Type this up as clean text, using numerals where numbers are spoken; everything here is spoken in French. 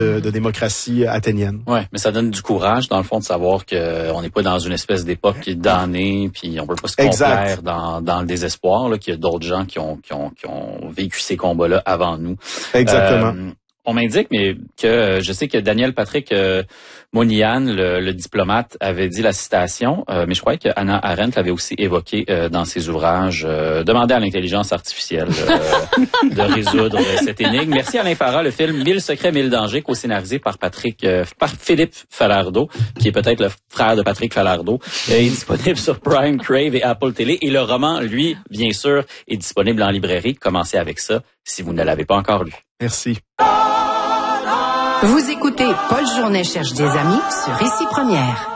de démocratie athénienne. Ouais, mais ça donne du courage, dans le fond, de savoir que on n'est pas dans une espèce d'époque damnée, puis on peut pas se complaire dans le désespoir, là, qu'il y a d'autres gens qui ont vécu ces combats-là avant nous. Exactement. On m'indique, mais que je sais que Daniel Patrick Moynihan, le diplomate, avait dit la citation, mais je croyais que Hannah Arendt l'avait aussi évoqué dans ses ouvrages. Demandez à l'intelligence artificielle de résoudre cette énigme. Merci Alain Farah, le film 1000 secrets, 1000 dangers, co-scénarisé par Philippe Falardeau, qui est peut-être le frère de Patrick Falardeau, est disponible sur Prime, Crave et Apple Télé. Et le roman, lui, bien sûr, est disponible en librairie. Commencez avec ça si vous ne l'avez pas encore lu. Merci. Vous écoutez Paul Journet cherche des amis sur Ici Première.